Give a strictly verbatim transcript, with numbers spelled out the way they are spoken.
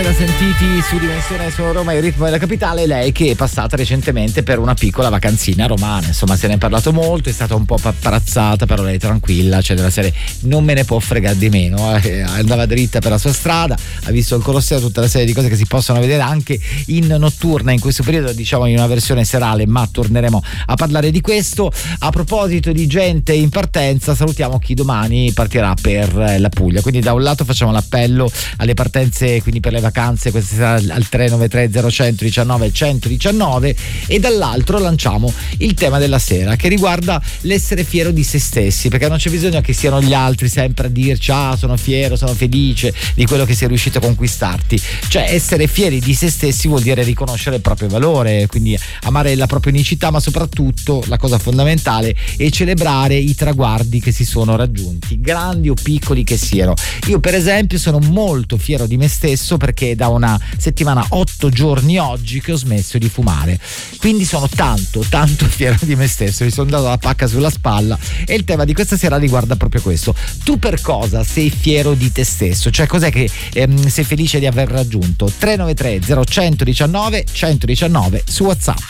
appena sentiti su Dimensione su Roma, il ritmo della capitale. Lei che è passata recentemente per una piccola vacanzina romana, insomma se ne è parlato molto, è stata un po' papparazzata, però lei tranquilla, cioè della serie non me ne può fregare di meno, eh. Andava dritta per la sua strada, ha visto il Colosseo, tutta la serie di cose che si possono vedere anche in notturna in questo periodo, diciamo in una versione serale, ma torneremo a parlare di questo. A proposito di gente in partenza, salutiamo chi domani partirà per la Puglia, quindi da un lato facciamo l'appello alle partenze, quindi per le vacanze questa sera al tre nove tre zero uno uno uno uno uno nove, e dall'altro lanciamo il tema della sera che riguarda l'essere fiero di se stessi, perché non c'è bisogno che siano gli altri sempre a dirci ah sono fiero, sono felice di quello che sei riuscito a conquistarti, cioè essere fieri di se stessi vuol dire riconoscere il proprio valore, quindi amare la propria unicità, ma soprattutto la cosa fondamentale è celebrare i traguardi che si sono raggiunti, grandi o piccoli che siano. Io per esempio sono molto fiero di me stesso perché da una settimana, otto giorni oggi, che ho smesso di fumare, quindi sono tanto tanto fiero di me stesso, mi sono dato la pacca sulla spalla e il tema di questa sera riguarda proprio questo. Tu per cosa sei fiero di te stesso? Cioè cos'è che ehm, sei felice di aver raggiunto? tre nove tre zero uno uno uno uno uno su WhatsApp.